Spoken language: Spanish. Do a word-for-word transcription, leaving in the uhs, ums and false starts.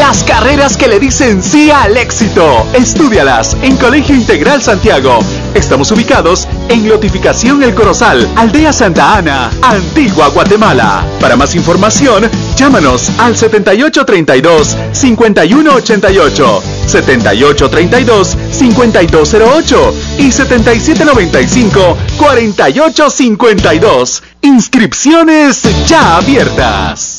Las carreras que le dicen sí al éxito. Estúdialas en Colegio Integral Santiago. Estamos ubicados en Lotificación El Corozal, Aldea Santa Ana, Antigua Guatemala. Para más información, llámanos al setenta y ocho treinta y dos, cincuenta y uno ochenta y ocho, setenta y ocho treinta y dos, cincuenta y dos cero ocho y setenta y siete noventa y cinco, cuarenta y ocho cincuenta y dos. Inscripciones ya abiertas.